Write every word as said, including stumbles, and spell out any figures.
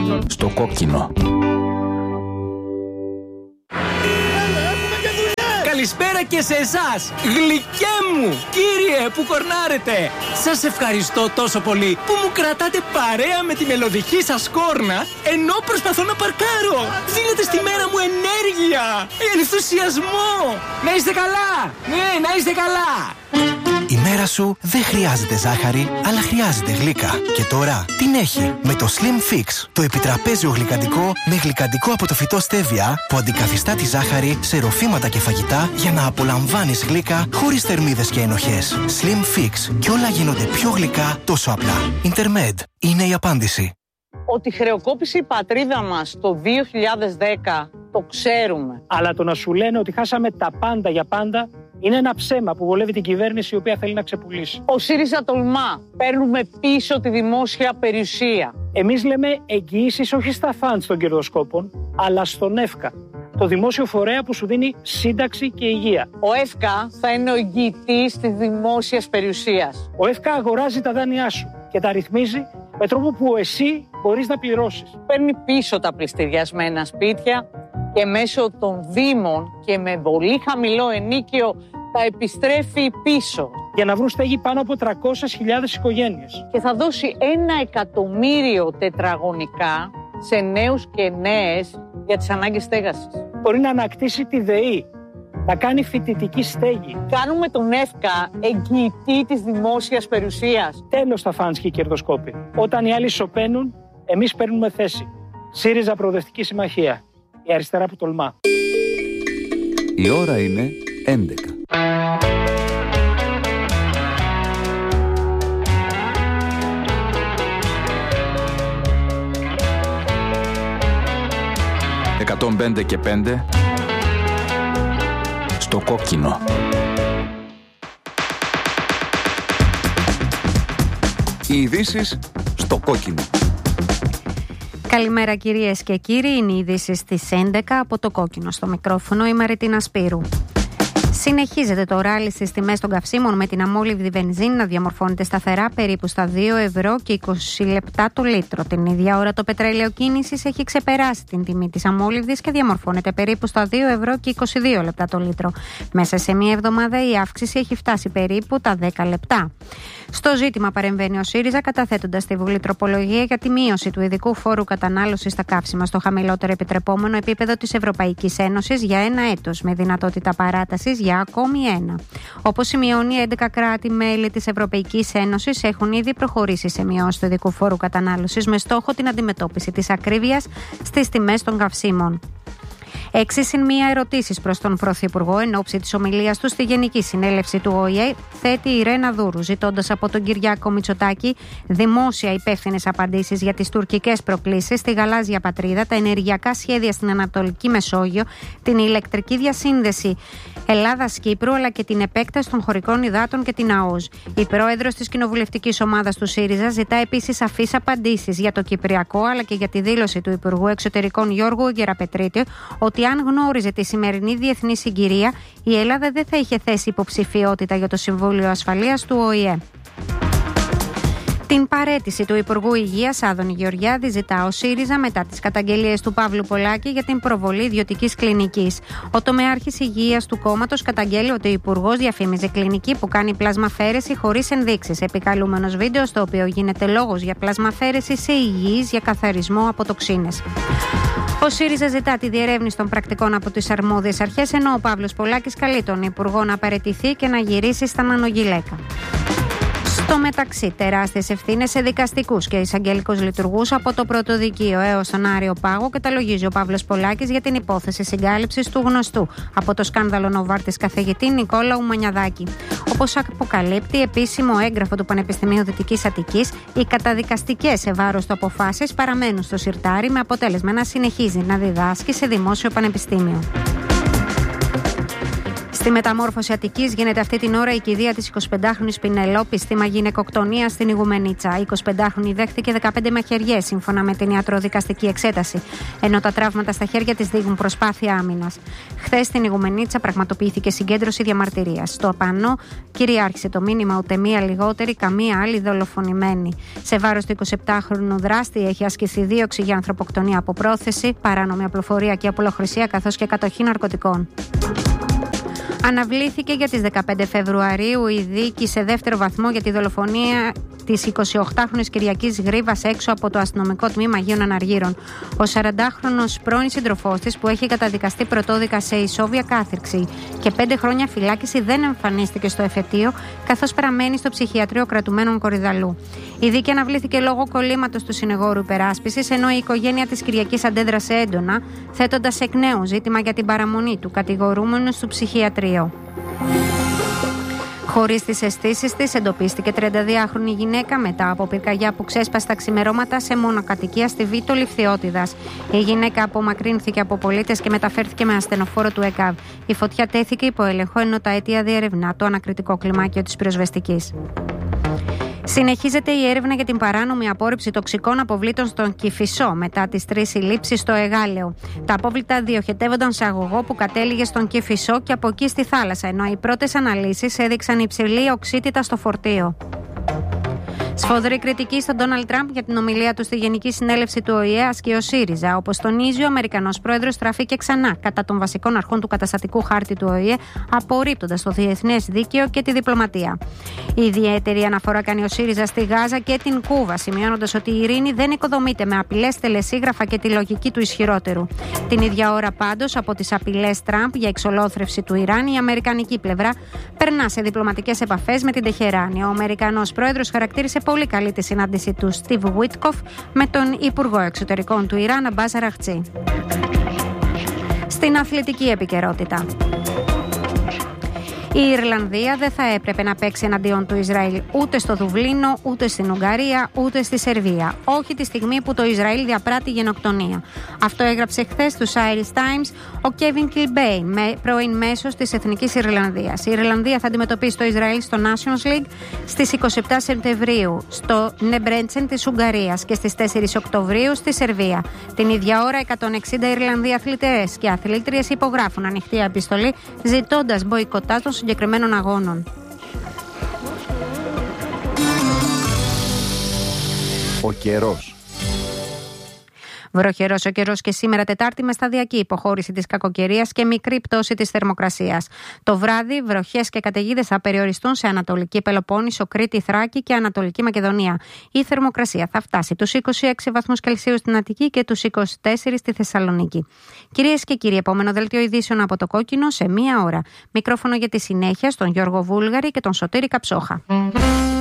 Στο κόκκινο. Καλησπέρα και σε εσάς, γλυκέ μου, κύριε που κορνάρετε. Σας ευχαριστώ τόσο πολύ που μου κρατάτε παρέα με τη μελωδική σας κόρνα ενώ προσπαθώ να παρκάρω. Δίνετε στη μέρα μου ενέργεια, ενθουσιασμό. Να είστε καλά, ναι, να είστε καλά. Η μέρα σου δεν χρειάζεται ζάχαρη, αλλά χρειάζεται γλύκα. Και τώρα την έχει με το Slim Fix, το επιτραπέζιο γλυκαντικό με γλυκαντικό από το φυτό στέβια που αντικαθιστά τη ζάχαρη σε ροφήματα και φαγητά για να απολαμβάνεις γλύκα χωρίς θερμίδες και ενοχές. Slim Fix, και όλα γίνονται πιο γλυκά τόσο απλά. Intermed είναι η απάντηση. Ότι χρεοκόπησε η πατρίδα μας το δύο χιλιάδες δέκα το ξέρουμε. Αλλά το να σου λένε ότι χάσαμε τα πάντα για πάντα είναι ένα ψέμα που βολεύει την κυβέρνηση η οποία θέλει να ξεπουλήσει. Ο ΣΥΡΙΖΑ τολμά. Παίρνουμε πίσω τη δημόσια περιουσία. Εμείς λέμε εγγυήσεις όχι στα φαντ των κερδοσκόπων, αλλά στον ΕΦΚΑ, το δημόσιο φορέα που σου δίνει σύνταξη και υγεία. Ο ΕΦΚΑ θα είναι ο εγγυητής της δημόσιας περιουσίας. Ο ΕΦΚΑ αγοράζει τα δάνειά σου και τα ρυθμίζει με τρόπο που εσύ μπορείς να πληρώσεις. Παίρνει πίσω τα πληστηριασμένα σπίτια και μέσω των δήμων και με πολύ χαμηλό ενίκιο τα επιστρέφει πίσω. Για να βρουν στέγη πάνω από τριακόσιες χιλιάδες οικογένειες. Και θα δώσει ένα εκατομμύριο τετραγωνικά σε νέους και νέες για τις ανάγκες στέγασης. Μπορεί να ανακτήσει τη ΔΕΗ, να κάνει φοιτητική στέγη. Κάνουμε τον ΕΦΚΑ εγγυητή της δημόσιας περιουσίας. Τέλος τα φαντς και οι κερδοσκόποι. Όταν οι άλλοι σωπαίνουν, εμείς παίρνουμε θέση. ΣΥΡΙΖΑ Προοδευτική Συμμαχία. Η αριστερά που τολμά. Η ώρα είναι έντεκα. εκατόν πέντε και πέντε στο κόκκινο. Οι ειδήσεις στο κόκκινο. Καλημέρα κυρίες και κύριοι, είναι οι ειδήσεις στις έντεκα από το κόκκινο. Στο μικρόφωνο η Μαριτίνα Σπύρου. Συνεχίζεται το ράλι στις τιμές των καυσίμων με την αμόλυβδη βενζίνη να διαμορφώνεται σταθερά περίπου στα δύο ευρώ και είκοσι λεπτά το λίτρο. Την ίδια ώρα το πετρέλαιο κίνησης έχει ξεπεράσει την τιμή της αμόλυβδης και διαμορφώνεται περίπου στα δύο ευρώ και είκοσι δύο λεπτά το λίτρο. Μέσα σε μία εβδομάδα η αύξηση έχει φτάσει περίπου τα δέκα λεπτά. Στο ζήτημα παρεμβαίνει ο ΣΥΡΙΖΑ καταθέτοντας στη Βουλή τροπολογία για τη μείωση του ειδικού φόρου κατανάλωσης στα καύσιμα στο χαμηλότερο επιτρεπόμενο επίπεδο της Ευρωπαϊκής Ένωσης για ένα έτος με δυνατότητα παράτασης για ακόμη ένα. Όπως σημειώνει, έντεκα κράτη-μέλη της Ευρωπαϊκής Ένωσης έχουν ήδη προχωρήσει σε μειώση του ειδικού φόρου κατανάλωσης με στόχο την αντιμετώπιση της ακρίβειας στις τιμές των καυσίμων. Έξι συν μία ερωτήσεις προς τον Πρωθυπουργό εν ώψη της ομιλίας του στη Γενική Συνέλευση του ΟΗΕ θέτει η Ρένα Δούρου, ζητώντας από τον Κυριάκο Μητσοτάκη δημόσια υπεύθυνες απαντήσεις για τις τουρκικές προκλήσεις στη γαλάζια πατρίδα, τα ενεργειακά σχέδια στην Ανατολική Μεσόγειο, την ηλεκτρική διασύνδεση Ελλάδας-Κύπρου αλλά και την επέκταση των χωρικών υδάτων και την ΑΟΣ. Η πρόεδρος της κοινοβουλευτικής ομάδας του ΣΥΡΙΖΑ ζητά επίσης σαφείς απαντήσεις για το Κυπριακό αλλά και για τη δήλωση του Υπουργού Εξωτερικών Γιώργου Γεραπετρίτη ότι αν γνώριζε τη σημερινή διεθνή συγκυρία, η Ελλάδα δεν θα είχε θέσει υποψηφιότητα για το Συμβούλιο Ασφαλείας του ΟΗΕ. Την παραίτηση του Υπουργού Υγείας Άδωνη Γεωργιάδη ζητά ο ΣΥΡΙΖΑ μετά τις καταγγελίες του Παύλου Πολάκη για την προβολή ιδιωτικής κλινικής. Ο τομεάρχης υγείας του κόμματος καταγγέλει ότι ο Υπουργός διαφήμιζε κλινική που κάνει πλασμαφέρεση χωρίς ενδείξεις. Επικαλούμενος βίντεο στο οποίο γίνεται λόγος για πλασμαφέρεση σε υγιείς για καθαρισμό από τοξίνες. Ο ΣΥΡΙΖΑ ζητά τη διερεύνηση των πρακτικών από τις αρμόδιες αρχές, ενώ ο Παύλος Πολάκης καλεί τον Υπουργό να παραιτηθεί και να γυρίσει στα νανογυλαίκα. Στο μεταξύ, τεράστιες ευθύνες σε δικαστικούς και εισαγγελικούς λειτουργούς από το Πρωτοδικείο έως τον Άριο Πάγο καταλογίζει ο Παύλος Πολάκης για την υπόθεση συγκάλυψης του γνωστού από το σκάνδαλο Νοβάρτης καθηγητή Νικόλαου Μανιαδάκη. Όπως αποκαλύπτει επίσημο έγγραφο του Πανεπιστημίου Δυτικής Αττικής, οι καταδικαστικές σε βάρος του αποφάσεις παραμένουν στο σιρτάρι με αποτέλεσμα να συνεχίζει να διδάσκει σε δημόσιο πανεπιστήμιο. Στη μεταμόρφωση Αττικής γίνεται αυτή την ώρα η κηδεία της εικοσιπεντάχρονης Πινελόπης θύμα γυναικοκτονίας στην Ιγουμενίτσα. Η εικοσιπεντάχρονη δέχτηκε δεκαπέντε μαχαιριές σύμφωνα με την ιατροδικαστική εξέταση, ενώ τα τραύματα στα χέρια της δείχνουν προσπάθεια άμυνας. Χθες στην Ιγουμενίτσα πραγματοποιήθηκε συγκέντρωση διαμαρτυρίας. Στο απάνω κυριάρχησε το μήνυμα ούτε μία λιγότερη, καμία άλλη δολοφονημένη. Σε βάρος του εικοσιεπτάχρονου δράστη έχει ασκηθεί δίωξη για ανθρωποκτονία από πρόθεση, παράνομη απλοφορία και απολοχρησία καθώς και κατοχή ναρκωτικών. Αναβλήθηκε για τις δεκαπέντε Φεβρουαρίου η δίκη σε δεύτερο βαθμό για τη δολοφονία της εικοσιοκτάχρονης Κυριακής Γρίβας έξω από το αστυνομικό τμήμα Αγίων Αναργύρων. Ο σαραντάχρονος πρώην σύντροφός της, που έχει καταδικαστεί πρωτόδικα σε ισόβια κάθριξη και πέντε χρόνια φυλάκιση, δεν εμφανίστηκε στο εφετείο, καθώς παραμένει στο ψυχιατρίο κρατουμένων Κορυδαλού. Η δίκη αναβλήθηκε λόγω κολλήματος του συνεγόρου υπεράσπισης, ενώ η οικογένεια της Κυριακής αντέδρασε έντονα, θέτοντας εκ νέου ζήτημα για την παραμονή του κατηγορούμενου στο ψυχιατρίο. Χωρίς τις αισθήσεις της, εντοπίστηκε τριανταδυάχρονη γυναίκα μετά από πυρκαγιά που ξέσπασε τα ξημερώματα σε μονοκατοικία στη Βήτο Λιφθιώτιδας. Η γυναίκα απομακρύνθηκε από πολίτες και μεταφέρθηκε με ασθενοφόρο του ΕΚΑΒ. Η φωτιά τέθηκε υπό έλεγχο, ενώ τα αίτια διερευνά το ανακριτικό κλιμάκιο της πυροσβεστικής. Συνεχίζεται η έρευνα για την παράνομη απόρριψη τοξικών αποβλήτων στον Κηφισό μετά τις τρεις συλλήψεις στο Εγάλεο. Τα απόβλητα διοχετεύονταν σε αγωγό που κατέληγε στον Κηφισό και από εκεί στη θάλασσα, ενώ οι πρώτες αναλύσεις έδειξαν υψηλή οξύτητα στο φορτίο. Σφοδρή κριτική στον Ντόναλντ Τραμπ για την ομιλία του στη Γενική Συνέλευση του Ο Η Ε ασκεί ο ΣΥΡΙΖΑ. Όπως τονίζει, ο Αμερικανός πρόεδρος στράφηκε ξανά κατά των βασικών αρχών του καταστατικού χάρτη του Ο Η Ε, απορρίπτοντας το διεθνές δίκαιο και τη διπλωματία. Η ιδιαίτερη αναφορά κάνει ο ΣΥΡΙΖΑ στη Γάζα και την Κούβα, σημειώνοντας ότι η ειρήνη δεν οικοδομείται με απειλές, τελεσίγραφα και τη λογική του ισχυρότερου. Την ίδια ώρα, πάντως, από τις απειλές Τραμπ για εξολόθρευση του Ιράν, η αμερικανική πλευρά περνά σε διπλωματικές επαφές με την Τεχεράνη. Ο Αμερικανός πρόεδρος χαρακτήρισε πολύ καλή τη συνάντηση του Στίβ Βίτκοφ με τον Υπουργό Εξωτερικών του Ιράν, Αμπάζ Αραχτζή. Στην αθλητική επικαιρότητα. Η Ιρλανδία δεν θα έπρεπε να παίξει εναντίον του Ισραήλ ούτε στο Δουβλίνο, ούτε στην Ουγγαρία, ούτε στη Σερβία. Όχι τη στιγμή που το Ισραήλ διαπράττει γενοκτονία. Αυτό έγραψε χθες στους Irish Times ο Κέβιν Κιλμπέιν, πρώην μέσος της Εθνικής Ιρλανδίας. Η Ιρλανδία θα αντιμετωπίσει το Ισραήλ στο Nations League στις είκοσι επτά Σεπτεμβρίου, στο Νεμπρέντσεν της Ουγγαρίας και στις τέσσερις Οκτωβρίου στη Σερβία. Την ίδια ώρα, εκατόν εξήντα Ιρλανδοί αθλητές και αθλήτριες υπογράφουν ανοιχτή επιστολή ζητώντας μποϊκοτάζ των συγκεκριμένων αγώνων. Ο καιρός. Βροχερός ο καιρός και σήμερα Τετάρτη με σταδιακή υποχώρηση της κακοκαιρίας και μικρή πτώση της θερμοκρασίας. Το βράδυ, βροχές και καταιγίδες θα περιοριστούν σε Ανατολική Πελοπόννησο, Κρήτη, Θράκη και Ανατολική Μακεδονία. Η θερμοκρασία θα φτάσει τους είκοσι έξι βαθμούς Κελσίου στην Αττική και τους είκοσι τέσσερις στη Θεσσαλονίκη. Κυρίες και κύριοι, επόμενο δελτίο ειδήσεων από το Κόκκινο σε μία ώρα. Μικρόφωνο για τη συνέχεια στον Γιώργο Βούλγαρη και τον Σωτήρη Καψόχα.